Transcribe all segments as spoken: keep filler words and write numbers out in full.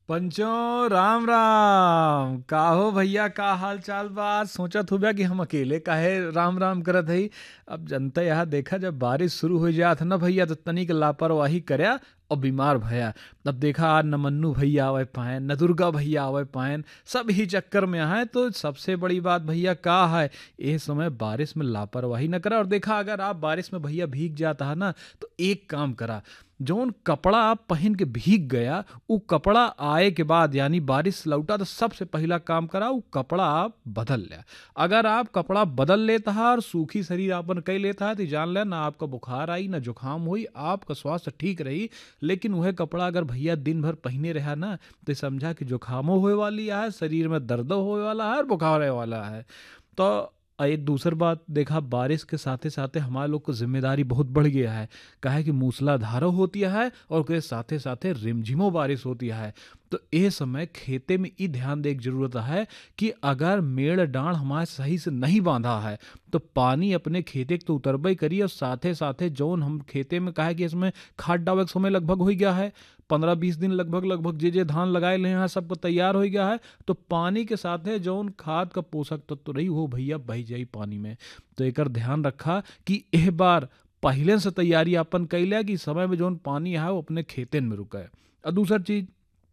पंचो राम राम का हो भैया, का हाल चाल बा। आज सोचत हो कि हम अकेले काहे राम राम करत हई। अब जनता यहाँ देखा, जब बारिश शुरू हो जात है ना भैया, तो तनिक लापरवाही करया और बीमार भया। अब देखा, आज न मन्नू भैया आवे पाए न दुर्गा भैया आवे पाए, सब ही चक्कर में आए। तो सबसे बड़ी बात भैया का है, ये समय बारिश में लापरवाही न करा। और देखा, अगर आप बारिश में भैया भीग जाता है ना, तो एक काम करा, जौन कपड़ा आप पहन के भीग गया, वो कपड़ा आए के बाद यानी बारिश लौटा तो सबसे पहला काम करा, वो कपड़ा आप बदल लिया। अगर आप कपड़ा बदल लेता है और सूखी शरीर आपन कई लेता है, तो जान ले ना आपका बुखार आई ना जुकाम हुई, आपका स्वास्थ्य ठीक रही। लेकिन वह कपड़ा अगर भैया दिन भर पहने रहा ना, तो समझा कि जुकामो होए वाली है, शरीर में दर्द होए वाला है और बुखार होए वाला है। तो अ, एक दूसर बात देखा, बारिश के साथे साथे हमारे लोग को जिम्मेदारी बहुत बढ़ गया है। काहे कि मूसलाधारो होती है और के साथे साथे रिमझिमो बारिश होती है। तो ये समय खेते में ई ध्यान दे की जरूरत है कि अगर मेड़ डांड हमारे सही से नहीं बांधा है, तो पानी अपने खेते के तो उतरबे करी, और साथे साथे जौन हम खेते में कहा कि इसमें खाद डाले के समय लगभग हो गया है, पंद्रह बीस दिन लगभग लगभग जे जे धान लगाए ले हैं सबको तैयार हो गया है। तो पानी के साथ है जौन खाद का पोषक तत्व तो रही वो भैया बह जाई पानी में। तो एक ध्यान रखा कि एह बार पहले से तैयारी अपन कैले कि समय में जौन पानी है वो अपने खेतन में रुका है। और दूसर चीज,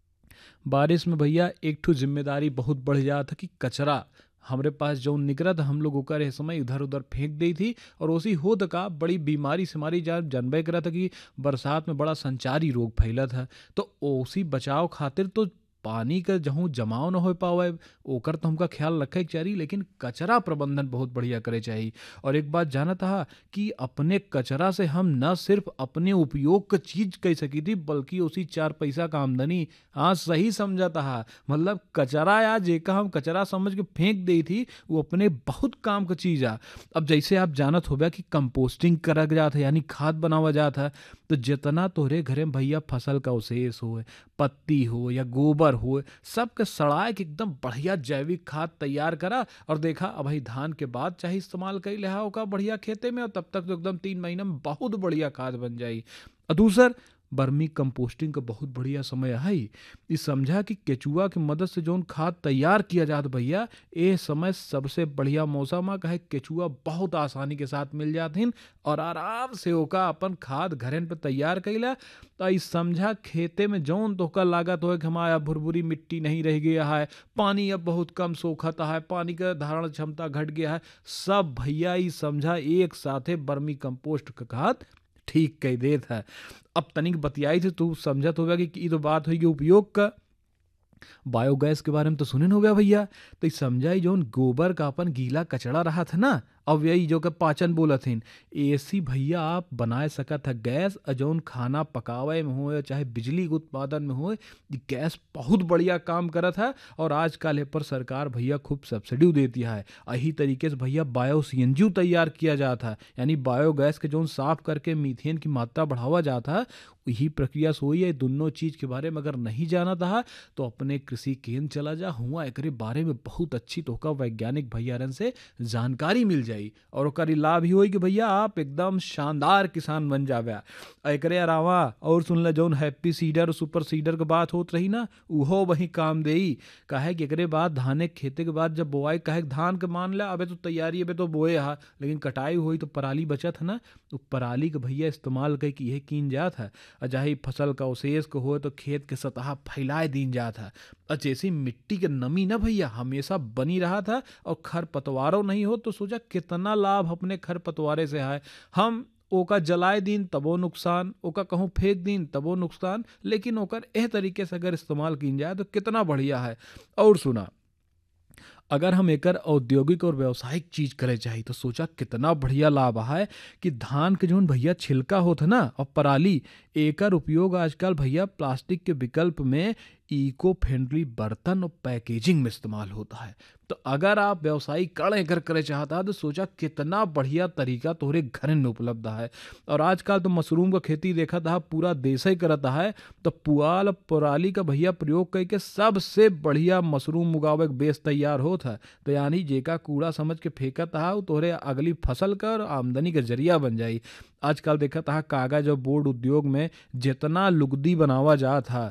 बारिश में भैया एक ठो जिम्मेदारी बहुत बढ़ जाता कि कचरा हमरे पास जो निकलत हम लोग ओकर ए समय इधर उधर फेंक दी थी। और उसी होत का बड़ी बीमारी से हमारी जा जानबे करत है कि बरसात में बड़ा संचारी रोग फैलत है। तो उसी बचाव खातिर तो पानी का जहूँ जमाव न हो पावे, ओकर तो हमका ख्याल रखे के चाहिए, लेकिन कचरा प्रबंधन बहुत बढ़िया करे चाहिए। और एक बात जानत हा कि अपने कचरा से हम न सिर्फ अपने उपयोग का चीज कह सकी थी, बल्कि उसी चार पैसा का आमदनी। हाँ सही समझता हा, मतलब कचरा या जेका हम कचरा समझ के फेंक दी थी, वो अपने बहुत काम का चीज आ। अब जैसे आप जानत हो कि कंपोस्टिंग करा जाता है यानी खाद बनावा जाता है। तो जितना तोहरे घरे में भैया फसल का अवशेष हो, पत्ती हो या गोबर हो, सबके सड़ाए के एकदम बढ़िया जैविक खाद तैयार करा। और देखा, अब भाई धान के बाद चाहे इस्तेमाल कर ले का बढ़िया खेते में, और तब तक तो एकदम तीन महीने में बहुत बढ़िया खाद बन जाई। और दूसर, बर्मी कंपोस्टिंग का बहुत बढ़िया समय है। इस समझा कि केचुआ की मदद से जौन खाद तैयार किया जाता भैया, ये समय सबसे बढ़िया मौसम है। कहे केचुआ बहुत आसानी के साथ मिल जाथिन और आराम से ओका अपन खाद घरन पे तैयार कैला। तो इस समझा खेते में जौन तोहका लागत हो कि हमारा भुरभुरी मिट्टी नहीं रह गया है, पानी अब बहुत कम सोखता है, पानी का धारण क्षमता घट गया है, सब भैया इस समझा एक साथे बर्मी कंपोस्ट का खाद ठीक कह देत है। अब तनिक बतियाई थे तू समझत होगा कि ई तो बात होगी उपयोग का। बायोगैस के बारे में तो सुने हो गया भैया। तो इस समझाई जौन गोबर का अपन गीला कचड़ा रहा था ना, अब यही जो कि पाचन बोला थीन, ऐसी भैया आप बनाए सकत है गैस। और जौन खाना पकावे में हो चाहे बिजली के उत्पादन में हो, ये गैस बहुत बढ़िया काम करत है। और आजकल ए पर सरकार भैया खूब सब्सिडी देती है। यही तरीके से भैया बायो सीएनजी तैयार किया जाता है, यानी बायोगैस के जौन साफ करके मीथेन की मात्रा बढ़ावा जाता है। यही प्रक्रिया से हुई है। दोनों चीज के बारे में अगर नहीं जाना था तो अपने कृषि केंद्र चला जा, हुआ एकरे बारे में बहुत अच्छी तोहका वैज्ञानिक भैया से जानकारी मिल जाई। और ओकर ई लाभ ही होई कि भैया आप एकदम शानदार किसान बन जावे। एकरे अलावा और सुन ले, जौन हैप्पी सीडर और सुपर सीडर के बात होत रही ना, उहो वही काम देई। काहे कि एकरे बाद धाने के खेते के बाद जब बोआई, काहे धान के मान ला अबे तो तैयारी अबे तो बोए हा, लेकिन कटाई हुई तो पराली बचत है ना, तो पराली के भैया इस्तेमाल कई कि यह कीन जात है। अजाही फसल का अवशेष को हो तो खेत के सतह फैलाए दीन जात है। और जैसी मिट्टी के नमी ना भैया हमेशा बनी रहा था, और खर पतवारों नहीं हो, तो सोचा कितना लाभ अपने खर पतवारे से है। हम ओका जलाए दिन तबो नुकसान, ओका कहूँ फेंक दिन तबो नुकसान, लेकिन ओकर एह तरीके से अगर इस्तेमाल की जाए तो कितना बढ़िया है। और सुना, अगर हम एकर औद्योगिक और व्यावसायिक चीज करे चाहिए तो सोचा कितना बढ़िया लाभ है कि धान के जोन भैया छिलका होता ना और पराली, एकर उपयोग आजकल भैया प्लास्टिक के विकल्प में इको फ्रेंडली बर्तन और पैकेजिंग में इस्तेमाल होता है। तो अगर आप व्यवसायिक कड़ एकर करे चाहता है तो सोचा कितना बढ़िया तरीका तोहरे घर में उपलब्ध है। और आजकल तो मशरूम का खेती देखा था पूरा देश ही करता है। तो पुआल और पराली का भैया प्रयोग करके सबसे बढ़िया मशरूम उगावे के बेस तैयार होता है। तो यानी जेका कूड़ा समझ के फेंकत है वो तोहरे अगली फसल का और आमदनी का जरिया बन जाई। आजकल देखा था कागज और बोर्ड उद्योग में जितना लुगदी बनावा जात है,